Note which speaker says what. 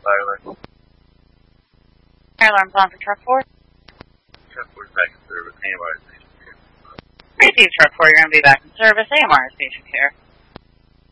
Speaker 1: fire alarm.
Speaker 2: Fire alarm's on for truck 4.
Speaker 1: Truck 4 is back in service. AMR station care.
Speaker 2: Receive truck 4, you're going to be back in service. AMR station care.